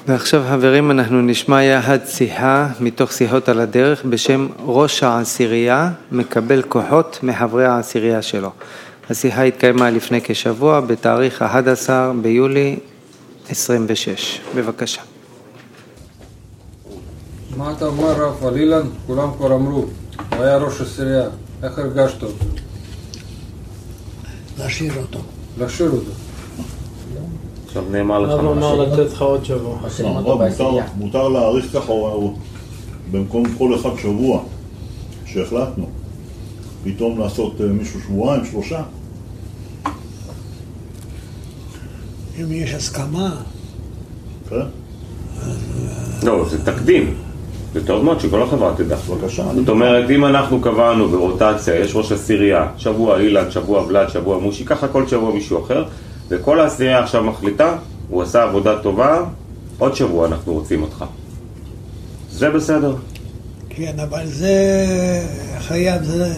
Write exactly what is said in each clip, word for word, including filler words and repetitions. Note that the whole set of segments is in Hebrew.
ועכשיו חברים אנחנו נשמע יחד שיחה מתוך שיחות על הדרך בשם ראש העשירייה מקבל כוחות מחברי העשירייה שלו. השיחה התקיימה לפני כשבוע בתאריך אחד עשר ביולי עשרים ושש. בבקשה. מה אתה אומר רב על אילן? כולם כבר אמרו, הוא היה ראש עשירייה, איך הרגשת אותו? להשאיר אותו. להשאיר אותו. עכשיו נאמר לך משהו. אמר לתת לך עוד שבוע. מותר להאריך ככה במקום כל אחד שבוע שהחלטנו. פתאום לעשות מישהו שבועיים, שלושה. אם יש הסכמה. כן? לא, זה תקדים. זה טוב מאוד שכל החברה תדע. בבקשה. זאת אומרת, אם אנחנו קבענו ברוטציה, יש ראש עשירייה, שבוע אילן, שבוע ולד, שבוע מושי, ככה כל שבוע מישהו אחר, וכל העשירייה עכשיו מחליטה, הוא עשה עבודה טובה, עוד שבוע אנחנו רוצים אותך. זה בסדר. כן, אבל זה חייב, זה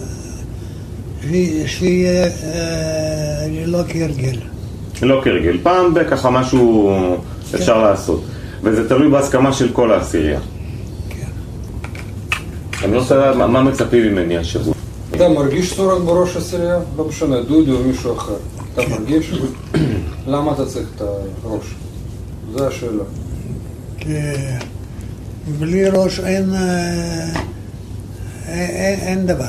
שיהיה לא כהרגל. לא כהרגל. פעם בככה משהו אפשר לעשות. וזה תלוי בהסכמה של כל העשירייה. כן. אני רוצה לדעת מה מצפים ממני השבוע. אתה מרגיש שאתה רק בראש עשירייה? לא משנה, דודי או מישהו אחר. אתה מרגיש? למה אתה צריך את הראש? זו השאלה. בלי ראש אין, אין, אין דבר.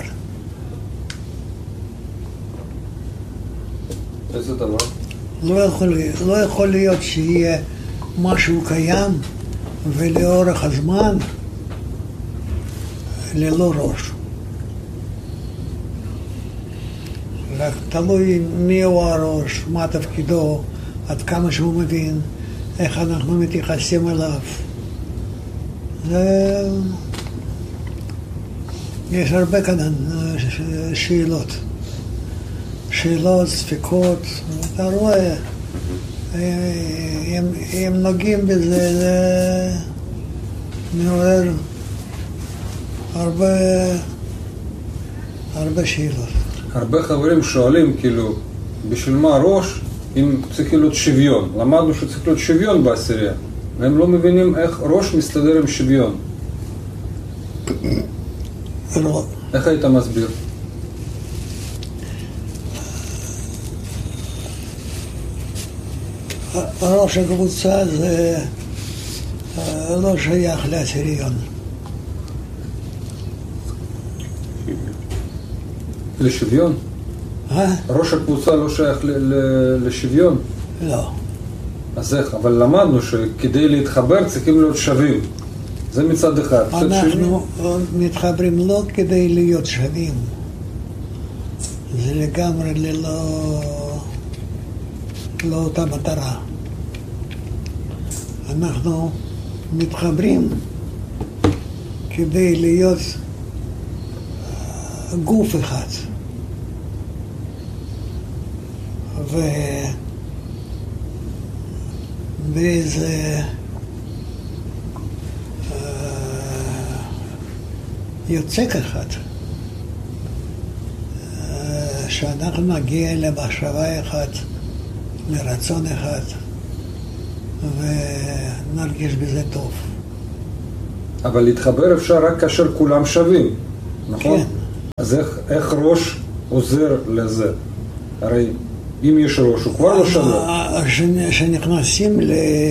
איזה דבר? לא יכול, לא יכול להיות שיהיה משהו קיים ולאורך הזמן ללא ראש. רק תלוי מי הוא הראש, מה תפקידו, עד כמה שהוא מבין, איך אנחנו מתייחסים אליו. זה... יש הרבה כאן שאלות. שאלות, ספקות, אתה רואה, אם, אם נוגעים בזה, זה מעורר הרבה, הרבה שאלות. הרבה חברים שואלים, כאילו, בשביל מה ראש, אם צריך להיות שוויון. למדנו שצריך להיות שוויון בעשירייה, והם לא מבינים איך ראש מסתדר עם שוויון. לא. איך היית מסביר? ראש הקבוצה זה לא שייך לעשיריון. לשוויון? אה? ראש הקבוצה לא שייך לשוויון? לא. אז איך? אבל למדנו שכדי להתחבר צריכים להיות שווים. זה מצד אחד. אנחנו מתחברים לא כדי להיות שווים. זה לגמרי ללא... לא אותה מטרה. אנחנו מתחברים כדי להיות גוף אחד. ו... באיזה יוצק אחד שאנחנו נגיע למחשבה אחת, לרצון אחד, ונרגיש בזה טוב. אבל להתחבר אפשר רק כאשר כולם שווים, נכון? כן. אז איך, איך ראש עוזר לזה? הרי אם יש ראש, הוא כבר לא שווה. כשנכנסים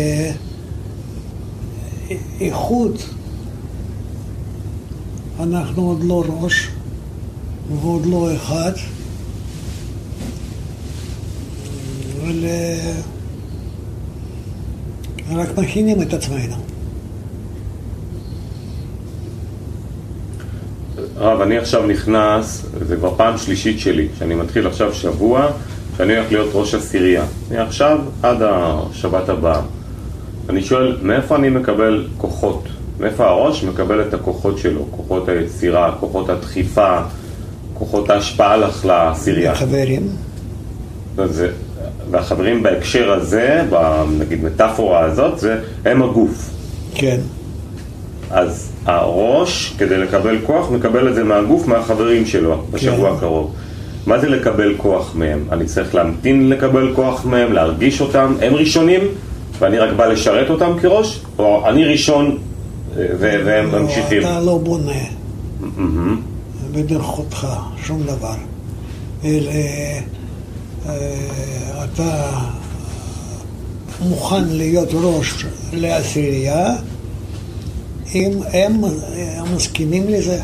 לאיכות, אנחנו עוד לא ראש, ועוד לא אחד, אבל רק מכינים את עצמנו. רב, אני עכשיו נכנס, זה כבר פעם שלישית שלי, שאני מתחיל עכשיו שבוע, שאני הולך להיות ראש עשירייה. אני עכשיו עד השבת הבאה. אני שואל, מאיפה אני מקבל כוחות? מאיפה הראש מקבל את הכוחות שלו? כוחות היצירה, כוחות הדחיפה, כוחות ההשפעה לך לעשירייה. חברים. זה, והחברים בהקשר הזה, נגיד מטאפורה הזאת, זה הם הגוף. כן. אז הראש, כדי לקבל כוח, מקבל את זה מהגוף, מהחברים שלו, בשבוע הקרוב. מה זה לקבל כוח מהם? אני צריך להמתין לקבל כוח מהם, להרגיש אותם, הם ראשונים, ואני רק בא לשרת אותם כראש, או אני ראשון והם ממשיכים? אתה לא בונה בדרכותך שום דבר. אלא אתה מוכן להיות ראש לעשירייה אם הם מסכימים לזה.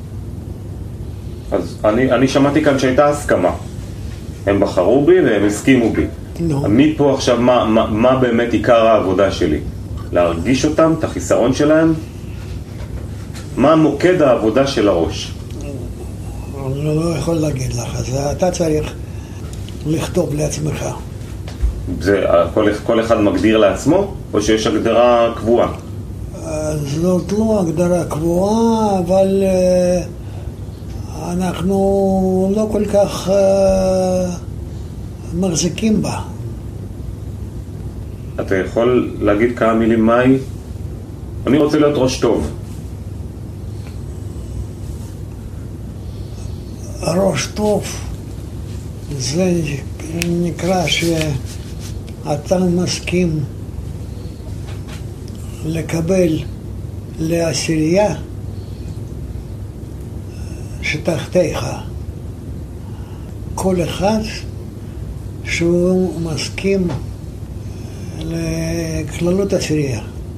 אז אני, אני שמעתי כאן שהייתה הסכמה. הם בחרו בי והם הסכימו בי. No. מפה עכשיו, מה, מה, מה באמת עיקר העבודה שלי? להרגיש אותם, את החיסרון שלהם? מה מוקד העבודה של הראש? אני לא יכול להגיד לך, זה אתה צריך לכתוב לעצמך. זה כל, כל אחד מגדיר לעצמו, או שיש הגדרה קבועה? זאת לא הגדרה קבועה, אבל uh, אנחנו לא כל כך uh, מחזיקים בה. אתה יכול להגיד כמה מילים מהי? אני רוצה להיות ראש טוב. ראש טוב זה נקרא שאתה מסכים לקבל לעשירייה שתחתיך כל אחד שהוא מסכים לכללות עשירייה.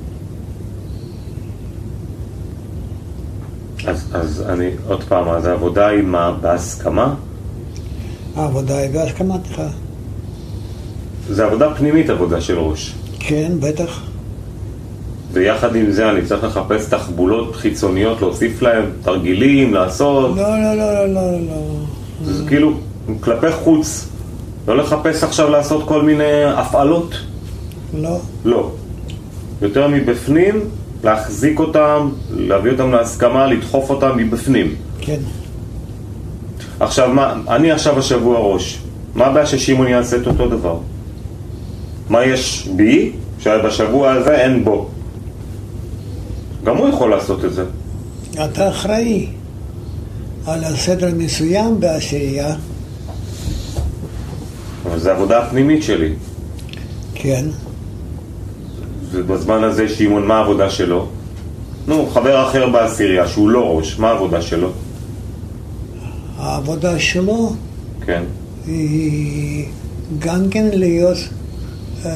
אז, אז אני, עוד פעם, אז העבודה היא מה, בהסכמה? העבודה היא בהסכמתך. זה עבודה פנימית, עבודה של ראש. כן, בטח. ויחד עם זה אני צריך לחפש תחבולות חיצוניות, להוסיף להם תרגילים, לעשות. לא, לא, לא, לא, לא, לא. זה כאילו כלפי חוץ. לא לחפש עכשיו לעשות כל מיני הפעלות. לא. לא. יותר מבפנים, להחזיק אותם, להביא אותם להסכמה, לדחוף אותם מבפנים. כן. עכשיו, מה, אני עכשיו השבוע ראש. מה הבעיה ששימון יעשה את אותו דבר? מה יש בי, שבשבוע הזה אין בו? גם הוא יכול לעשות את זה. אתה אחראי על הסדר מסוים בעשירייה. אבל זה העבודה הפנימית שלי. כן. ובזמן הזה שימון, מה העבודה שלו? נו, חבר אחר בעשירייה שהוא לא ראש, מה העבודה שלו? העבודה שלו כן. היא גם כן להיות אה,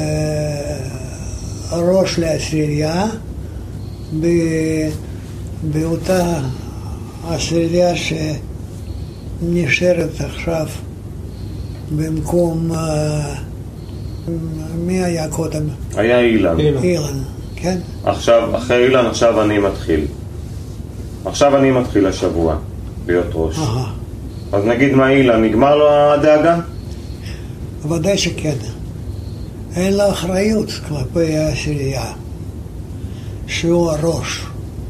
ראש לעשירייה ב, באותה עשירייה שנשארת עכשיו במקום אה, מי היה קודם? היה אילן. אילן, כן. עכשיו, אחרי אילן, עכשיו אני מתחיל. עכשיו אני מתחיל השבוע להיות ראש. אהה. אז נגיד מה אילן, נגמר לו הדאגה? ודאי שכן. אין לו אחריות כלפי העשירייה, שהוא הראש.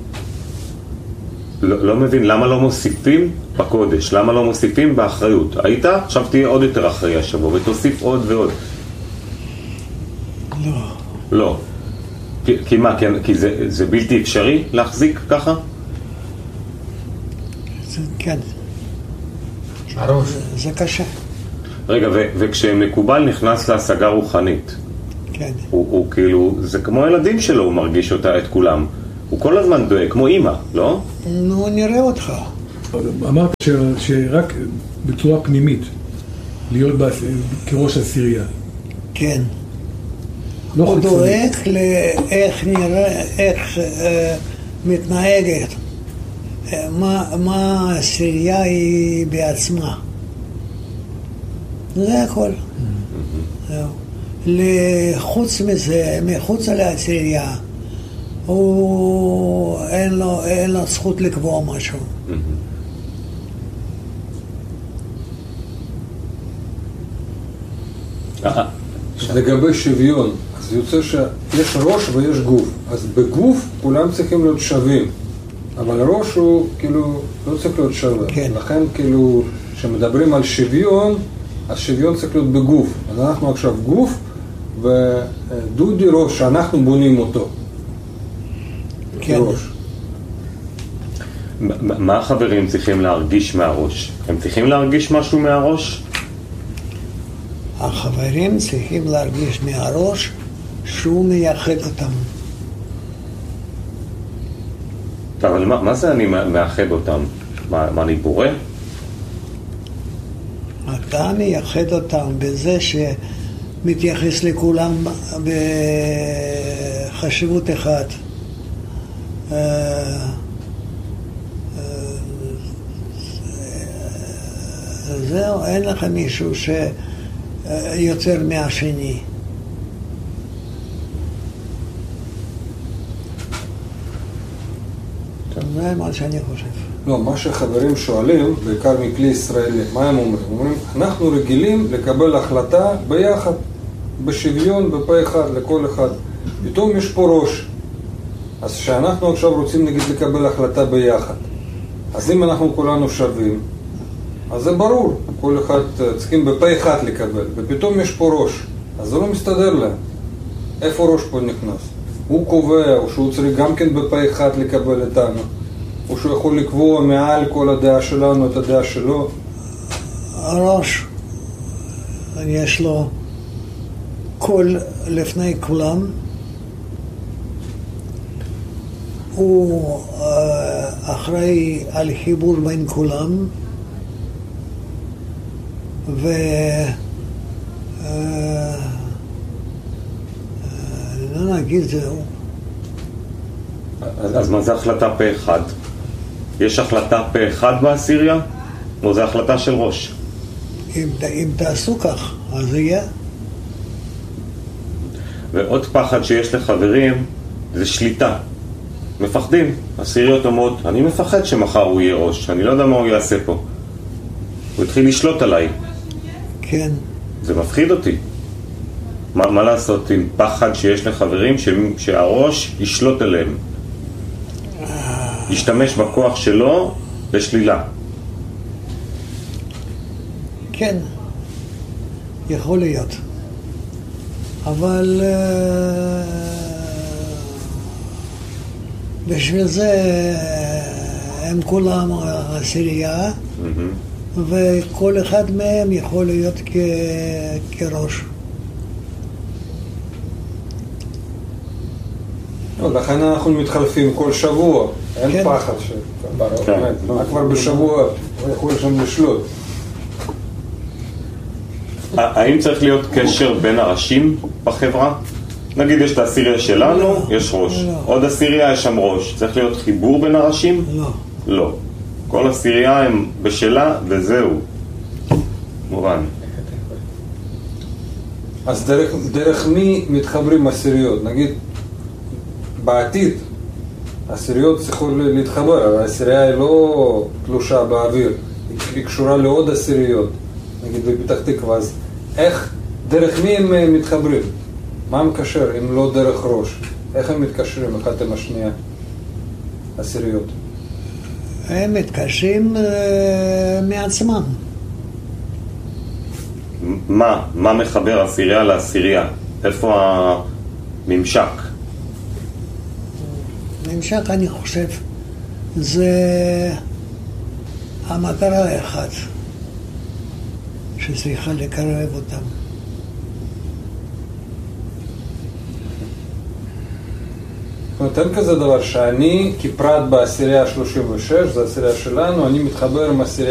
לא, לא מבין, למה לא מוסיפים בקודש? למה לא מוסיפים באחריות? היית? עכשיו תהיה עוד יותר אחראי השבוע, ותוסיף עוד ועוד. לא. לא. כי, כי מה, כי, כי זה, זה בלתי אפשרי להחזיק ככה? זה, כן. הראש. זה, זה קשה. רגע, ו, וכשמקובל נכנס להשגה רוחנית, כן. הוא, הוא כאילו, זה כמו ילדים שלו, הוא מרגיש אותה, את כולם. הוא כל הזמן דואג, כמו אמא, לא? נו, נראה אותך. אמרת ש, שרק בצורה פנימית, להיות בה, כראש עשירייה. כן. לא הוא חיצוני. דואג לאיך נראה, איך אה, מתנהגת, אה, מה, מה העשירייה היא בעצמה. זה הכל. זהו. לחוץ מזה, מחוץ לעשירייה, הוא אין לו, אין לו זכות לקבוע משהו. לגבי שוויון, אז יוצא שיש ראש ויש גוף. אז בגוף כולם צריכים להיות שווים, אבל הראש הוא כאילו לא צריך להיות שווה. כן. לכן כאילו, כשמדברים על שוויון, אז שוויון צריך להיות בגוף. אז אנחנו עכשיו גוף, ודודי ראש, שאנחנו בונים אותו. כן. ראש. מה החברים צריכים להרגיש מהראש? הם צריכים להרגיש משהו מהראש? החברים צריכים להרגיש מהראש שהוא מייחד אותם. אבל מה, מה זה אני מאחד אותם? מה, מה אני בורא? אתה מייחד אותם בזה שמתייחס לכולם בחשיבות אחת. זהו, אין לך מישהו שיוצר מהשני. זה מה שאני חושב. לא, מה שחברים שואלים, בעיקר מכלי ישראלי, מה הם אומרים? אומרים, אנחנו רגילים לקבל החלטה ביחד, בשוויון, בפה אחד, לכל אחד. פתאום יש פה ראש. אז שאנחנו עכשיו רוצים נגיד לקבל החלטה ביחד. אז אם אנחנו כולנו שווים, אז זה ברור, כל אחד צריכים בפה אחד לקבל, ופתאום יש פה ראש, אז זה לא מסתדר להם. איפה ראש פה נכנס? הוא קובע, או שהוא צריך גם כן בפה אחד לקבל אותנו, או שהוא יכול לקבוע מעל כל הדעה שלנו את הדעה שלו. הראש, יש לו קול לפני כולם, הוא אחראי על חיבור בין כולם, ו... לא נגיד זהו. אז, אז מה זה החלטה פה אחד? יש החלטה פה אחד בעשירייה? או זה החלטה של ראש? אם, אם תעשו כך, אז זה יהיה. ועוד פחד שיש לחברים זה שליטה. מפחדים. עשיריות אומרות, אני מפחד שמחר הוא יהיה ראש, אני לא יודע מה הוא יעשה פה. הוא התחיל לשלוט עליי. כן. זה מפחיד אותי. מה, מה לעשות עם פחד שיש לחברים ש, שהראש ישלוט עליהם? ישתמש בכוח שלו לשלילה. כן, יכול להיות. אבל uh, בשביל זה הם כולם עשירייה, mm-hmm. וכל אחד מהם יכול להיות כ... כראש. לכן אנחנו מתחלפים כל שבוע, אין פחד ש... מה כבר בשבוע הוא יכול שם לשלוט. האם צריך להיות קשר בין הראשים בחברה? נגיד יש את העשירייה שלנו, יש ראש. עוד עשירייה יש שם ראש. צריך להיות חיבור בין הראשים? לא. לא. כל עשירייה הם בשלה וזהו. מובן. אז דרך, דרך מי מתחברים עשיריות? נגיד בעתיד עשיריות צריכות להתחבר, אבל העשירייה היא לא תלושה באוויר, היא קשורה לעוד עשיריות, נגיד בפתח תקווה. אז איך, דרך מי הם מתחברים? מה מקשר אם לא דרך ראש? איך הם מתקשרים אחת עם השנייה, עשיריות? הם מתקשרים uh, מעצמם. מה? מה מחבר עשירייה לעשירייה? איפה הממשק? ממשק, אני חושב, זה המטרה האחת שצריכה לקרב אותם. נותן כזה דבר שאני כפרט בעשירייה שלושים ושש, זה העשירייה שלנו, אני מתחבר עם עשירייה